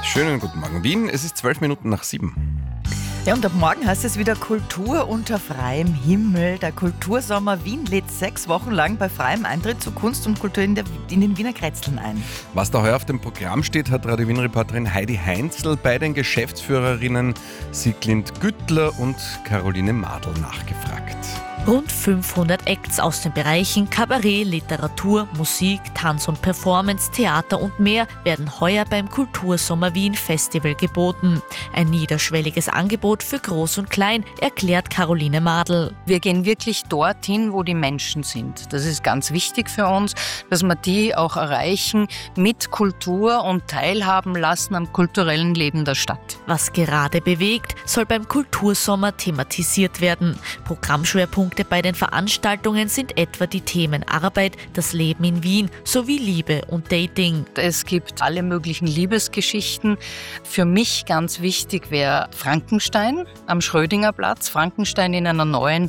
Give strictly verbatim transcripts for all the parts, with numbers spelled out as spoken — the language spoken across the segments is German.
Schönen guten Morgen, Wien. Es ist zwölf Minuten nach sieben. Ja, und ab morgen heißt es wieder Kultur unter freiem Himmel. Der Kultursommer Wien lädt sechs Wochen lang bei freiem Eintritt zu Kunst und Kultur in, der, in den Wiener Kretzeln ein. Was da heuer auf dem Programm steht, hat Radio Wien-Reporterin Heidi Heinzl bei den Geschäftsführerinnen Sieglind Güttler und Caroline Madl nachgefragt. Rund fünfhundert Acts aus den Bereichen Kabarett, Literatur, Musik, Tanz und Performance, Theater und mehr werden heuer beim Kultursommer Wien Festival geboten. Ein niederschwelliges Angebot für Groß und Klein, erklärt Caroline Madl. Wir gehen wirklich dorthin, wo die Menschen sind. Das ist ganz wichtig für uns, dass wir die auch erreichen mit Kultur und teilhaben lassen am kulturellen Leben der Stadt. Was gerade bewegt, soll beim Kultursommer thematisiert werden. Programmschwerpunkte bei den Veranstaltungen sind etwa die Themen Arbeit, das Leben in Wien sowie Liebe und Dating. Es gibt alle möglichen Liebesgeschichten. Für mich ganz wichtig wäre Frankenstein am Schrödingerplatz. Frankenstein in einer neuen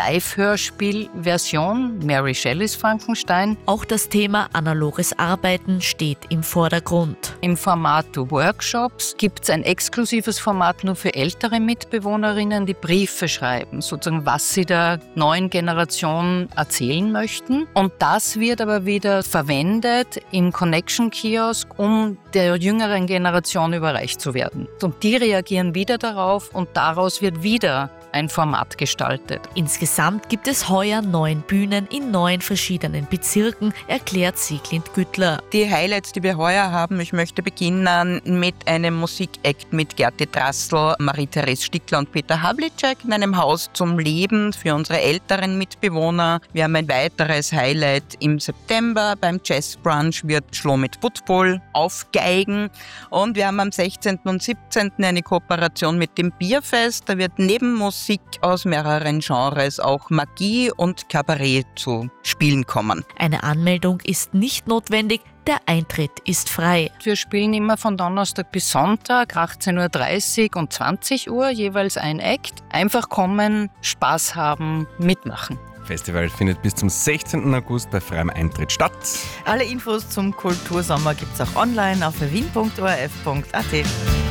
Live-Hörspiel-Version. Mary Shelleys Frankenstein. Auch das Thema analoges Arbeiten steht im Vordergrund. Im Format Workshops gibt es ein exklusives Format nur für ältere Mitbewohnerinnen, die Briefe schreiben, sozusagen was sie der neuen Generation erzählen möchten. Und das wird aber wieder verwendet im Connection-Kiosk, um der jüngeren Generation überreicht zu werden. Und die reagieren wieder darauf und daraus wird wieder ein Format gestaltet. Insgesamt gibt es heuer neun Bühnen in neun verschiedenen Bezirken, erklärt Sieglind Güttler. Die Highlights, die wir heuer haben, ich möchte beginnen mit einem Musikakt mit Gerti Drassl, Marie-Therese Stickler und Peter Havlicek in einem Haus zum Leben für unsere älteren Mitbewohner. Wir haben ein weiteres Highlight im September. Beim Jazz Brunch wird Schlo mit Football aufgeigen. Und wir haben am sechzehnten und siebzehnten eine Kooperation mit dem Bierfest. Da wird neben Musik aus mehreren Genres auch Magie und Kabarett zu Spielen kommen. Eine Anmeldung ist nicht notwendig. Der Eintritt ist frei. Wir spielen immer von Donnerstag bis Sonntag, achtzehn Uhr dreißig und zwanzig Uhr, jeweils ein Act. Einfach kommen, Spaß haben, mitmachen. Festival findet bis zum sechzehnten August bei freiem Eintritt statt. Alle Infos zum Kultursommer gibt es auch online auf wien punkt o r f punkt a t.